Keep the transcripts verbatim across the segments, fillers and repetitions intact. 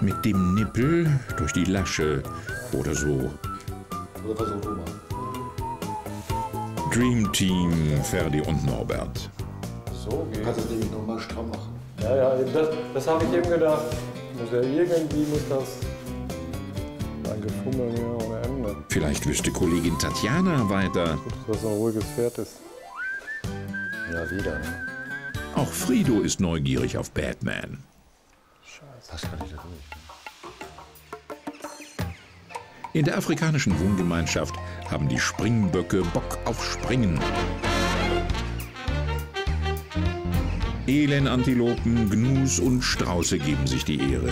Mit dem Nippel durch die Lasche oder so. Oder versuch du mal. Dream Team, Ferdi und Norbert. So geht. Du kannst es nämlich noch mal stramm machen. Ja, ja, das, das habe ich eben gedacht. Muss ja irgendwie muss das ein Gefummel hier ohne Ende. Vielleicht wüsste Kollegin Tatjana weiter. Gut, dass das ein ruhiges Pferd ist. Ja, wieder. Ne? Auch Frido ist neugierig auf Batman. Scheiße. Passt gar nicht da durch. In der afrikanischen Wohngemeinschaft haben die Springböcke Bock auf Springen. Elenantilopen, Gnus und Strauße geben sich die Ehre.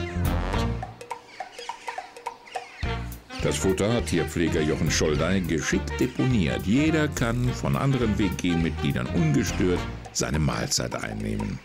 Das Futter hat Tierpfleger Jochen Scholdey geschickt deponiert. Jeder kann von anderen W G-Mitgliedern ungestört seine Mahlzeit einnehmen.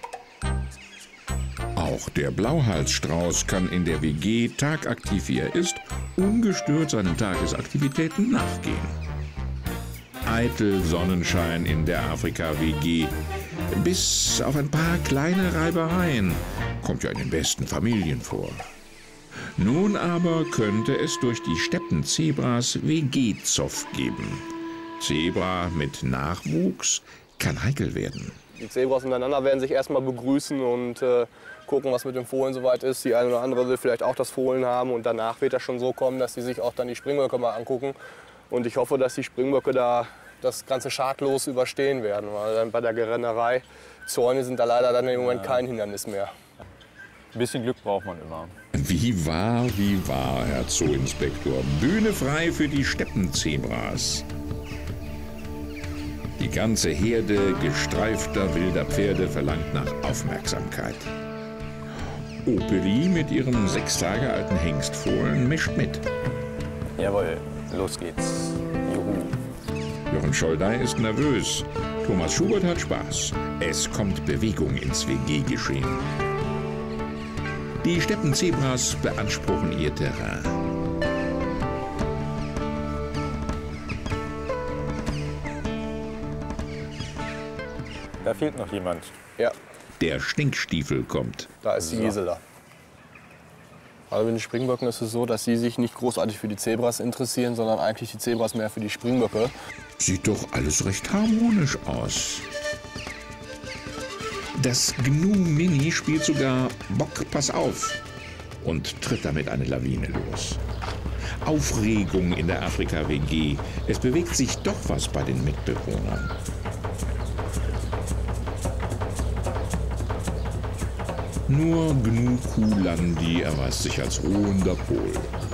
Auch der Blauhalsstrauß kann in der W G, tagaktiv wie er ist, ungestört seinen Tagesaktivitäten nachgehen. Eitel Sonnenschein in der Afrika-W G. Bis auf ein paar kleine Reibereien. Kommt ja in den besten Familien vor. Nun aber könnte es durch die Steppenzebras W G-Zoff geben. Zebra mit Nachwuchs kann heikel werden. Die Zebras untereinander werden sich erstmal begrüßen und äh, gucken, was mit dem Fohlen soweit ist. Die eine oder andere will vielleicht auch das Fohlen haben und danach wird das schon so kommen, dass sie sich auch dann die Springböcke mal angucken. Und ich hoffe, dass die Springböcke da das Ganze schadlos überstehen werden, weil dann bei der Gerennerei Zäune sind da leider dann im Moment kein Hindernis mehr. Ein bisschen Glück braucht man immer. Wie wahr, wie wahr, Herr Zooinspektor. Bühne frei für die Steppenzebras. Die ganze Herde gestreifter wilder Pferde verlangt nach Aufmerksamkeit. Opeli mit ihrem sechs Tage alten Hengstfohlen mischt mit. Jawohl, los geht's. Juhu. Jochen Scholdey ist nervös. Thomas Schubert hat Spaß. Es kommt Bewegung ins W G-Geschehen. Die Steppenzebras beanspruchen ihr Terrain. Da fehlt noch jemand. Ja, Der Stinkstiefel kommt. da ist die Gisela. Also mit den Springböcken ist es so, dass sie sich nicht großartig für die Zebras interessieren, sondern eigentlich die Zebras mehr für die Springböcke. Sieht doch alles recht harmonisch aus. Das Gnu Mini spielt sogar Bock, pass auf und tritt damit eine Lawine los. Aufregung in der Afrika-W G. Es bewegt sich doch was bei den Mitbewohnern. Nur Gnu Kulandi erweist sich als ruhender Pol.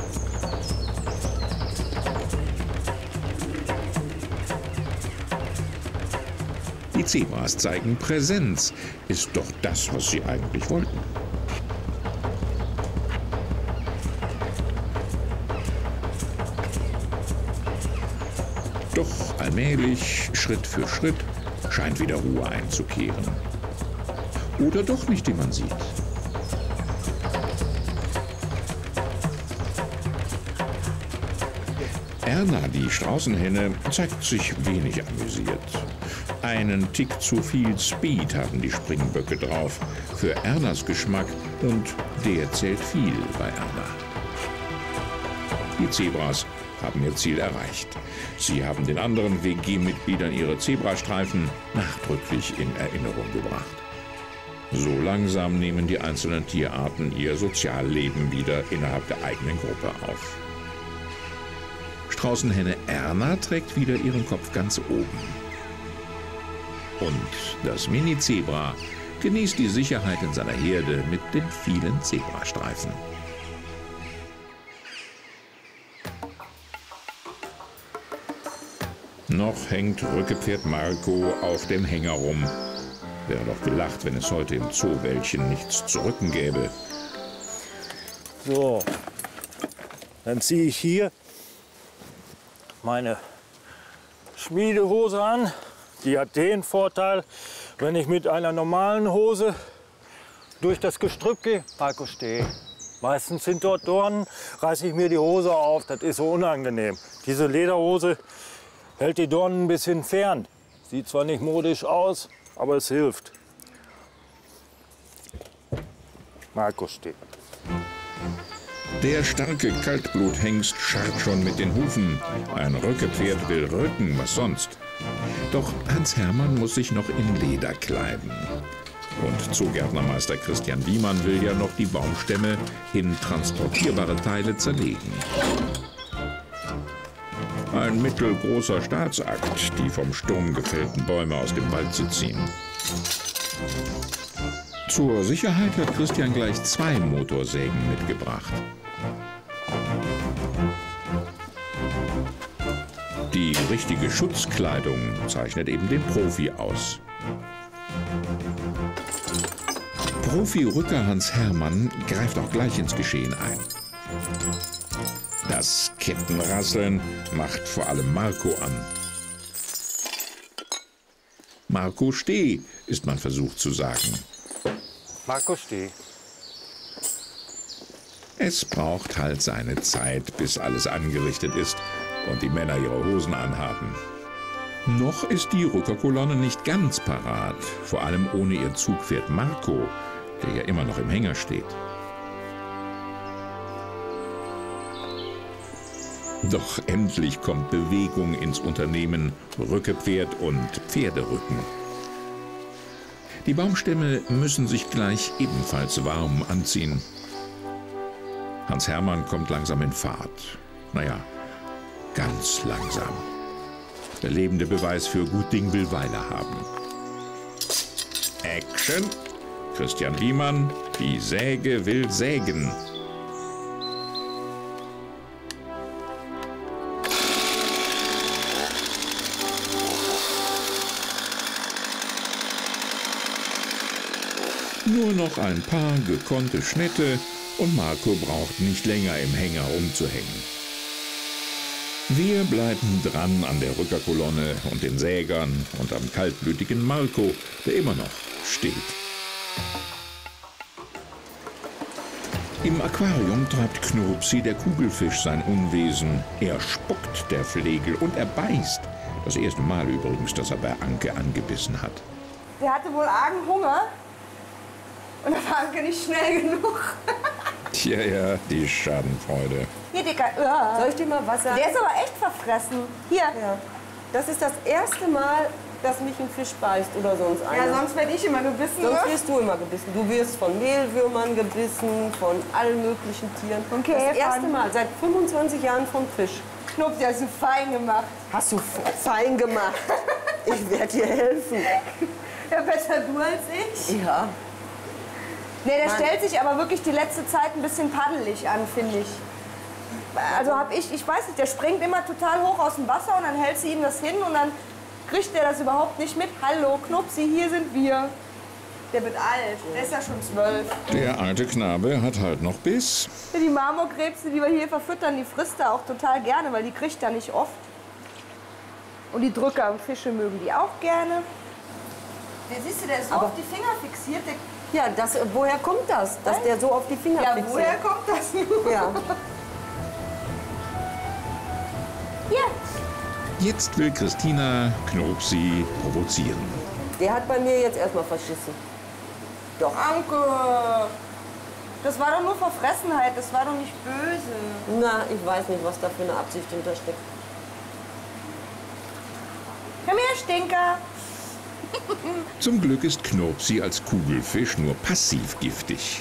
Die Zebras zeigen Präsenz. Ist doch das, was sie eigentlich wollten. Doch allmählich, Schritt für Schritt, scheint wieder Ruhe einzukehren. Oder doch nicht, wie man sieht. Erna, die Straußenhenne, zeigt sich wenig amüsiert. Einen Tick zu viel Speed haben die Springböcke drauf. Für Ernas Geschmack, und der zählt viel bei Erna. Die Zebras haben ihr Ziel erreicht. Sie haben den anderen W G-Mitgliedern ihre Zebrastreifen nachdrücklich in Erinnerung gebracht. So langsam nehmen die einzelnen Tierarten ihr Sozialleben wieder innerhalb der eigenen Gruppe auf. Straußenhenne Erna trägt wieder ihren Kopf ganz oben. Und das Mini-Zebra genießt die Sicherheit in seiner Herde mit den vielen Zebrastreifen. Noch hängt Rückepferd Marco auf dem Hänger rum. Wäre doch gelacht, wenn es heute im Zoowäldchen nichts zu rücken gäbe. So, dann ziehe ich hier meine Schmiedehose an. Die hat den Vorteil, wenn ich mit einer normalen Hose durch das Gestrüpp gehe, Marco, steh. Meistens sind dort Dornen, reiße ich mir die Hose auf, das ist so unangenehm. Diese Lederhose hält die Dornen ein bisschen fern. Sieht zwar nicht modisch aus, aber es hilft. Marco, steh. Der starke Kaltbluthengst scharrt schon mit den Hufen. Ein Rückepferd will rücken, was sonst. Doch Hans-Hermann muss sich noch in Leder kleiden. Und Zoogärtnermeister Christian Wiemann will ja noch die Baumstämme in transportierbare Teile zerlegen. Ein mittelgroßer Staatsakt, die vom Sturm gefällten Bäume aus dem Wald zu ziehen. Zur Sicherheit hat Christian gleich zwei Motorsägen mitgebracht. Die richtige Schutzkleidung zeichnet eben den Profi aus. Profi-Rücker Hans-Hermann greift auch gleich ins Geschehen ein. Das Kettenrasseln macht vor allem Marco an. Marco steh, ist man versucht zu sagen. Marco steh. Es braucht halt seine Zeit, bis alles angerichtet ist und die Männer ihre Hosen anhaben. Noch ist die Rückerkolonne nicht ganz parat, vor allem ohne ihr Zugpferd Marco, der ja immer noch im Hänger steht. Doch endlich kommt Bewegung ins Unternehmen Rückepferd und Pferderücken. Die Baumstämme müssen sich gleich ebenfalls warm anziehen. Hans-Hermann kommt langsam in Fahrt. Naja, ganz langsam. Der lebende Beweis für gut Ding will Weile haben. Action! Christian Wiemann, die Säge will sägen. Nur noch ein paar gekonnte Schnitte und Marco braucht nicht länger im Hänger umzuhängen. Wir bleiben dran an der Rückerkolonne und den Sägern und am kaltblütigen Marco, der immer noch steht. Im Aquarium treibt Knurpsi, der Kugelfisch, sein Unwesen. Er spuckt, der Flegel, und er beißt. Das erste Mal übrigens, dass er bei Anke angebissen hat. Der hatte wohl argen Hunger. Und da war Anke nicht schnell genug. Tja, ja, die Schadenfreude. Hier, Dicker. Ja. Soll ich dir mal was sagen? Der ist aber echt verfressen. Hier. Ja. Das ist das erste Mal, dass mich ein Fisch beißt oder sonst einer. Ja, sonst werde ich immer gebissen. Sonst ne? wirst du immer gebissen. Du wirst von Mehlwürmern gebissen, von allen möglichen Tieren. Von Das Käfern. erste Mal seit fünfundzwanzig Jahren vom Fisch. Knopf, die hast du fein gemacht. Hast du fein gemacht. Ich werde dir helfen. Ja, besser du als ich. Ja. Nee, der Mann. stellt sich aber wirklich die letzte Zeit ein bisschen paddelig an, finde ich. Also hab ich, ich weiß nicht, der springt immer total hoch aus dem Wasser und dann hältst du ihm das hin und dann kriegt er das überhaupt nicht mit. Hallo, Knupsi, hier sind wir. Der wird alt, der ist ja schon zwölf. Der alte Knabe hat halt noch Biss. Die Marmorkrebse, die wir hier verfüttern, die frisst er auch total gerne, weil die kriegt er nicht oft. Und die Drücker und Fische mögen die auch gerne. Der siehst du, der ist so Aber auf die Finger fixiert. Der Ja, das, woher kommt das, dass der so auf die Finger ja, fixiert? woher kommt das nun? Ja. Ja. Jetzt will Christina Knopsi provozieren. Der hat bei mir jetzt erstmal verschissen. Doch. Anke, das war doch nur Verfressenheit, das war doch nicht böse. Na, ich weiß nicht, was da für eine Absicht hintersteckt. Komm her, Stinker. Zum Glück ist Knopsi als Kugelfisch nur passiv giftig.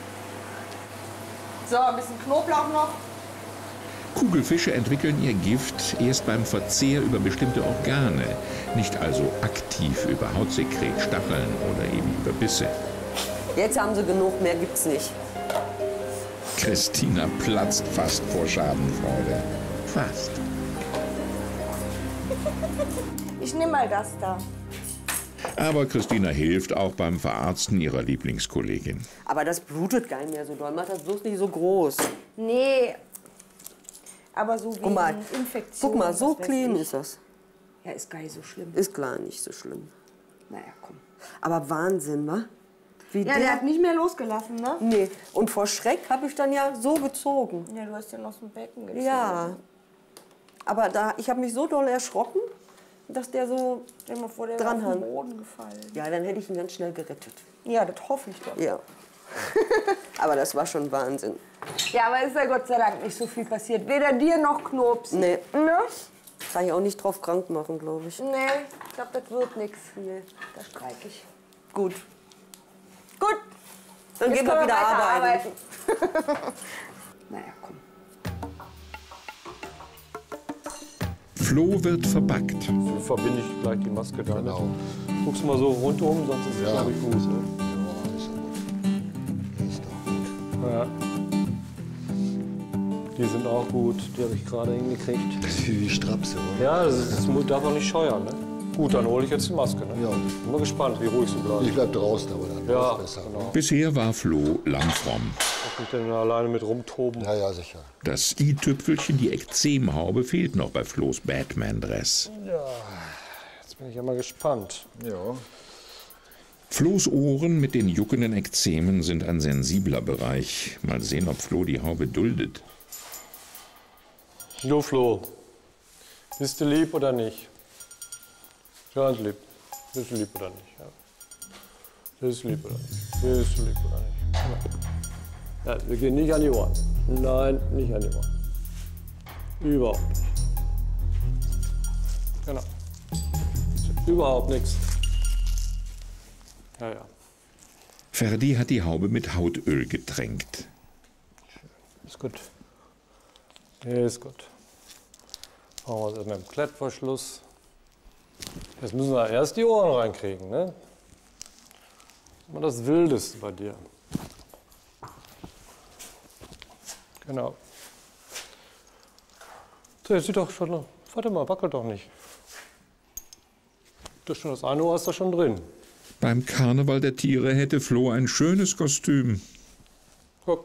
So, ein bisschen Knoblauch noch. Kugelfische entwickeln ihr Gift erst beim Verzehr über bestimmte Organe, nicht also aktiv über Hautsekret, Stacheln oder eben über Bisse. Jetzt haben sie genug, mehr gibt's nicht. Christina platzt fast vor Schadenfreude. Fast. Ich nehme mal das da. Aber Christina hilft auch beim Verarzten ihrer Lieblingskollegin. Aber das blutet gar nicht mehr so doll. Mach das bloß nicht so groß. Nee, aber so wie Guck mal, Infektion. guck mal, so was weiß clean ich. ist das. Ja, ist gar nicht so schlimm. Ist klar nicht so schlimm. Naja, komm. Aber Wahnsinn, wa? Wie Ja, der hat nicht mehr losgelassen, ne? Nee. Und vor Schreck habe ich dann ja so gezogen. Ja, du hast den aus dem Becken gezogen. Ja. Aber da, ich habe mich so doll erschrocken, dass der so Stell dir mal vor, der dran wäre auf hat. den Boden gefallen. Ja, dann hätte ich ihn ganz schnell gerettet. Ja, das hoffe ich doch. Ja. Aber das war schon Wahnsinn. Ja, aber ist ja Gott sei Dank nicht so viel passiert. Weder dir noch Knops. Nee. Ne? Kann ich auch nicht drauf krank machen, glaube ich. Nee, ich glaube, das wird nichts viel. Da streike ich. Gut. Gut. Dann Jetzt gehen wir können wieder arbeiten. arbeiten. Naja, komm. Flo wird verbackt. So verbinde ich gleich die Maske da. Genau. Guckst mal so rundum, sonst ist es, Ja. glaube ich, gut. Ne? Ja, ist gut. Ist doch gut. Ja. Die sind auch gut, die habe ich gerade hingekriegt. Das ist wie die Strapse, oder? Ja, das, ist, das darf man nicht scheuern. Ne? Gut, dann hole ich jetzt die Maske. Ne? Ja. Bin mal gespannt, wie ruhig sie bleibt. Ich bleib draußen, aber dann Ja, ist besser. genau. Bisher war Flo langfromm. Ob ich denn alleine mit rumtoben? Ja, ja, sicher. Das i-Tüpfelchen, die Ekzemhaube, fehlt noch bei Flo's Batman-Dress. Jetzt bin ich ja mal gespannt. Ja. Flo's Ohren mit den juckenden Ekzemen sind ein sensibler Bereich. Mal sehen, ob Flo die Haube duldet. Jo, Flo. Bist du lieb oder nicht? Ganz lieb. Bist du lieb oder nicht? Ja. Bist du lieb oder nicht? Bist du lieb oder nicht? Ja. Ja, wir gehen nicht an die Ohren. Nein, nicht an die Ohren. Überhaupt nicht. Genau. Überhaupt nichts. Ja, ja. Ferdi hat die Haube mit Hautöl getränkt. Ist gut. Ist gut. Machen wir es mit dem Klettverschluss. Jetzt müssen wir erst die Ohren reinkriegen, ne? Das ist immer das Wildeste bei dir. Genau. So, jetzt sieht doch schon. Warte mal, wackelt doch nicht. Das, schon das eine Ohr ist da schon drin. Beim Karneval der Tiere hätte Flo ein schönes Kostüm. Guck.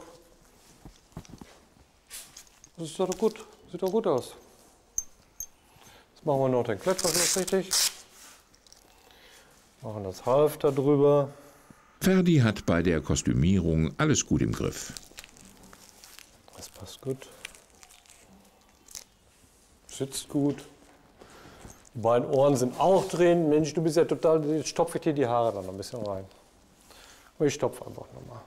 Das ist doch gut. Sieht doch gut aus. Jetzt machen wir noch den Klettverschluss richtig. Machen das Halfter drüber. Ferdi hat bei der Kostümierung alles gut im Griff. Das passt gut. Sitzt gut. Die beiden Ohren sind auch drin. Mensch, du bist ja total. Jetzt stopfe ich dir die Haare dann noch ein bisschen rein. Und ich stopfe einfach nochmal.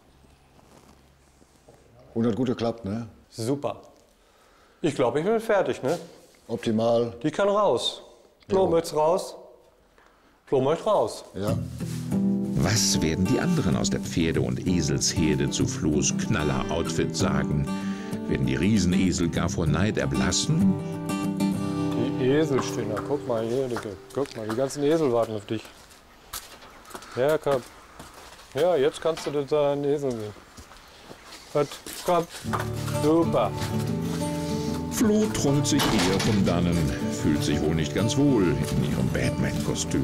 Und hat gut geklappt, ne? Super. Ich glaube, ich bin fertig, ne? Optimal. Die kann raus. Flo, Ja. möchtest raus? Flo möchte raus. Ja. Was werden die anderen aus der Pferde- und Eselsherde zu Flo's Knaller-Outfit sagen? Werden die Riesenesel gar vor Neid erblassen? Die Esel stehen da. Guck mal hier, Dicke. Guck mal, die ganzen Esel warten auf dich. Ja, komm. Ja, jetzt kannst du da einen Esel sehen. Gut, komm. Super. Flo trollt sich eher von dannen, fühlt sich wohl nicht ganz wohl in ihrem Batman-Kostüm.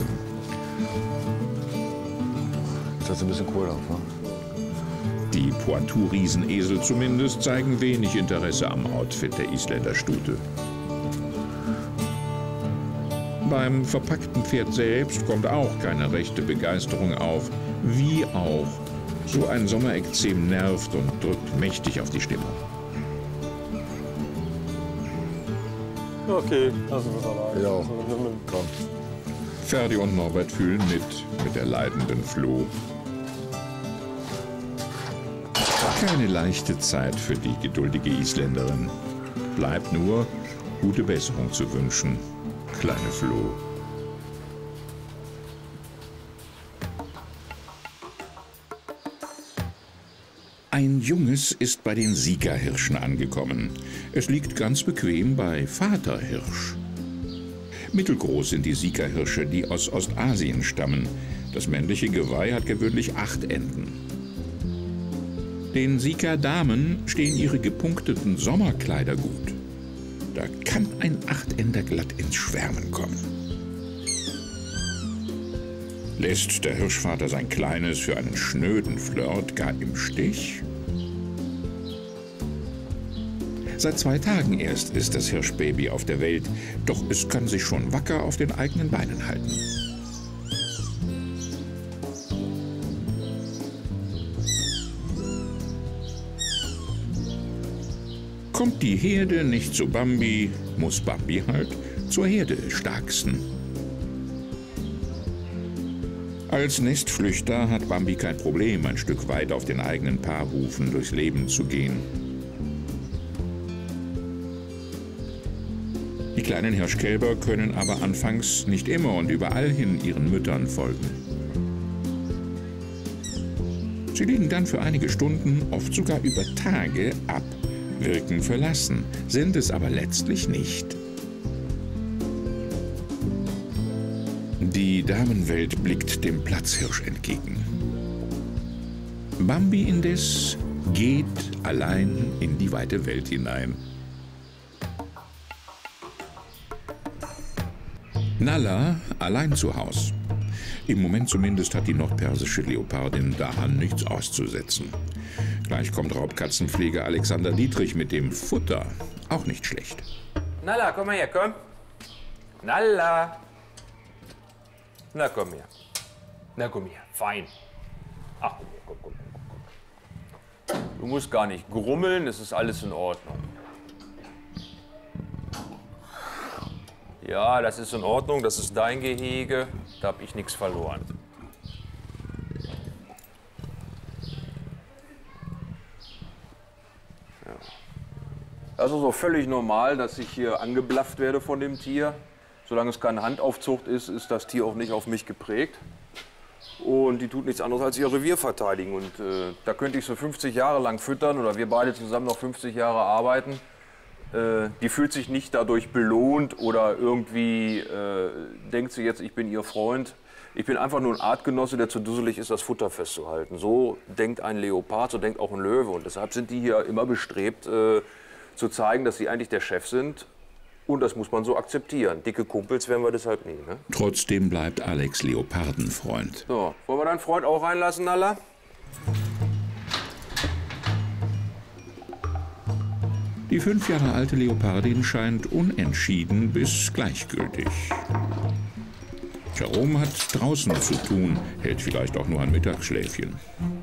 Ist das ein bisschen cool auf, ne? Die Poitou-Riesenesel zumindest zeigen wenig Interesse am Outfit der Isländerstute. Beim verpackten Pferd selbst kommt auch keine rechte Begeisterung auf. Wie auch. So ein Sommerekzem nervt und drückt mächtig auf die Stimmung. Okay, lassen wir es allein. Ja. Komm. Ferdi und Norbert fühlen mit, mit der leidenden Flo. Keine leichte Zeit für die geduldige Isländerin. Bleibt nur, gute Besserung zu wünschen, kleine Flo. Ein Junges ist bei den Siegerhirschen angekommen. Es liegt ganz bequem bei Vater Hirsch. Mittelgroß sind die Siegerhirsche, die aus Ostasien stammen. Das männliche Geweih hat gewöhnlich acht Enden. Den Siegerdamen stehen ihre gepunkteten Sommerkleider gut. Da kann ein Achtender glatt ins Schwärmen kommen. Lässt der Hirschvater sein Kleines für einen schnöden Flirt gar im Stich? Seit zwei Tagen erst ist das Hirschbaby auf der Welt, doch es kann sich schon wacker auf den eigenen Beinen halten. Kommt die Herde nicht zu Bambi, muss Bambi halt zur Herde starksten. Als Nestflüchter hat Bambi kein Problem, ein Stück weit auf den eigenen Paarhufen durchs Leben zu gehen. Die kleinen Hirschkälber können aber anfangs nicht immer und überall hin ihren Müttern folgen. Sie liegen dann für einige Stunden, oft sogar über Tage, ab, wirken verlassen, sind es aber letztlich nicht. Die Damenwelt blickt dem Platzhirsch entgegen. Bambi indes geht allein in die weite Welt hinein. Nalla allein zu Haus. Im Moment zumindest hat die nordpersische Leopardin daran nichts auszusetzen. Gleich kommt Raubkatzenpfleger Alexander Dietrich mit dem Futter. Auch nicht schlecht. Nalla, komm mal her, komm. Nalla. Na, komm her. Na, komm her. Fein. Ach, komm her, komm, komm, komm, komm. Du musst gar nicht grummeln, es ist alles in Ordnung. Ja, das ist in Ordnung, das ist dein Gehege, da habe ich nichts verloren. Ja. Das ist auch völlig normal, dass ich hier angeblafft werde von dem Tier. Solange es keine Handaufzucht ist, ist das Tier auch nicht auf mich geprägt. Und die tut nichts anderes als ihr Revier verteidigen. Und äh, da könnte ich so fünfzig Jahre lang füttern oder wir beide zusammen noch fünfzig Jahre arbeiten. Äh, die fühlt sich nicht dadurch belohnt oder irgendwie äh, denkt sie jetzt, ich bin ihr Freund. Ich bin einfach nur ein Artgenosse, der zu dusselig ist, das Futter festzuhalten. So denkt ein Leopard, so denkt auch ein Löwe. Und deshalb sind die hier immer bestrebt, äh, zu zeigen, dass sie eigentlich der Chef sind. Und das muss man so akzeptieren. Dicke Kumpels werden wir deshalb nie, ne? Trotzdem bleibt Alex Leopardenfreund. So, wollen wir deinen Freund auch reinlassen, Nalla? Die fünf Jahre alte Leopardin scheint unentschieden bis gleichgültig. Jerome hat draußen zu tun, hält vielleicht auch nur ein Mittagsschläfchen.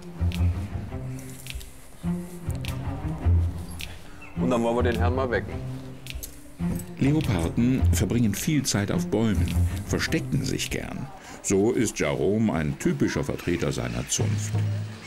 Und dann wollen wir den Herrn mal wecken. Leoparden verbringen viel Zeit auf Bäumen, verstecken sich gern. So ist Jerome ein typischer Vertreter seiner Zunft.